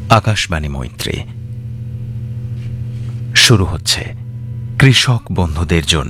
আকাশবাণী মৈত্রী শুরু হচ্ছে কৃষক বন্ধুদের জন্য।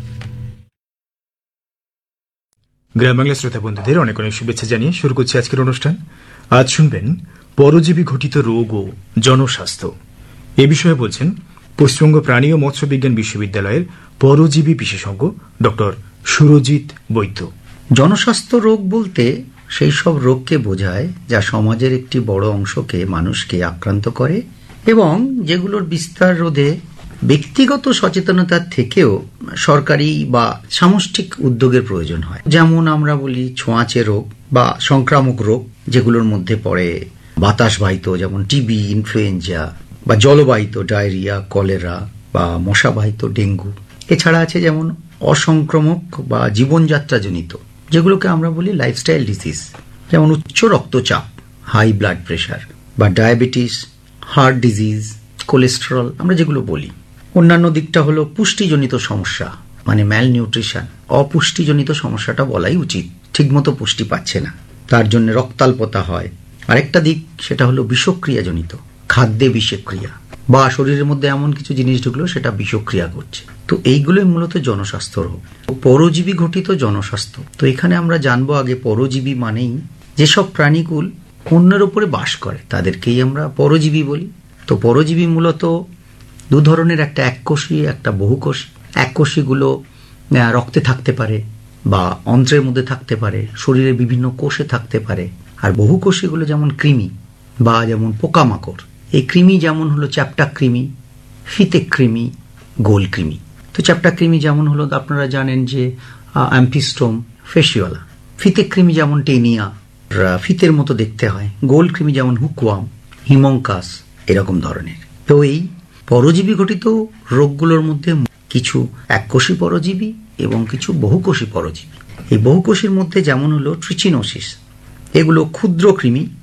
গ্রাম বাংলা শ্রোতা বন্ধুদের অনেক অনেক শুভেচ্ছা জানিয়ে শুরু করছি আজকের অনুষ্ঠান। আজ শুনবেন পরজীবী ঘটিত রোগ ও জনস্বাস্থ্য। এ বিষয়ে বলছেন পশ্চিমবঙ্গ প্রাণী ও মৎস্য বিজ্ঞান বিশ্ববিদ্যালয়ের পরজীবী বিশেষজ্ঞ ডক্টর সুরজিৎ বৈদ্য। জনস্বাস্থ্য রোগ বলতে সেই সব রোগকে বোঝায় যা সমাজের একটি বড় অংশকে মানুষকে আক্রান্ত করে এবং যেগুলোর বিস্তার রোধে ব্যক্তিগত সচেতনতার থেকেও সরকারি বা সামষ্টিক উদ্যোগের প্রয়োজন হয়। যেমন আমরা বলি ছোঁয়াচে রোগ বা সংক্রামক রোগ, যেগুলোর মধ্যে পড়ে বাতাসবাহিত যেমন টিবি, ইনফ্লুয়েঞ্জা, বা জলবাহিত ডায়রিয়া, কলেরা বা মশাবাহিত ডেঙ্গু। এছাড়া আছে যেমন অসংক্রামক বা জীবনযাত্রাজনিত, যেগুলোকে আমরা বলি লাইফস্টাইল ডিজিজ, যেমন উচ্চ রক্তচাপ, হাই ব্লাড প্রেশার বা ডায়াবেটিস, হার্ট ডিজিজ, কোলেস্টেরল আমরা যেগুলো বলি। অন্যান্য দিকটা হলো পুষ্টিজনিত সমস্যা, মানে ম্যাল নিউট্রিশন, অপুষ্টিজনিত সমস্যাটা বলাই উচিত, ঠিকমতো পুষ্টি পাচ্ছে না, তার জন্য রক্তাল্পতা হয়। আরেকটা দিক সেটা হলো বিষক্রিয়াজনিত, খাদ্যে বিষক্রিয়া বা শরীরের মধ্যে এমন কিছু জিনিস ঢুকলো সেটা বিষক্রিয়া করছে। তো এইগুলোই মূলত জনস্বাস্থ্য রোগ। পরজীবী ঘটিত জনস্বাস্থ্য, তো এখানে আমরা জানবো আগে পরজীবী মানেই যেসব প্রাণীকুল অন্যের উপরে বাস করে তাদেরকেই আমরা পরজীবী বলি। তো পরজীবী মূলত দু ধরনের, একটা এককোষী, একটা বহুকোষী। এককোষীগুলো রক্তে থাকতে পারে বা অন্ত্রের মধ্যে থাকতে পারে, শরীরের বিভিন্ন কোষে থাকতে পারে। আর বহুকোষীগুলো যেমন কৃমি বা যেমন পোকামাকড়। এই কৃমি যেমন হলো চ্যাপ্টা কৃমি, ফিতে কৃমি, গোল কৃমি। তো চ্যাপ্টা কৃমি যেমন হলো আপনারা জানেন যে অ্যাম্পিস্টোম ফেসিওলা। ফিতে কৃমি যেমন টেনিয়া, ফিতের মতো দেখতে হয়। গোল কৃমি যেমন হুকওয়ার্ম, হিমঙ্কাস, এরকম ধরনের। তো এই পরজীবী ঘটিত রোগগুলোর মধ্যে কিছু এককোষী পরজীবী এবং কিছু বহুকোষী পরজীবী। এই বহুকোষীর মধ্যে যেমন হলো ট্রিচিনোসিস, এগুলো ক্ষুদ্র কৃমি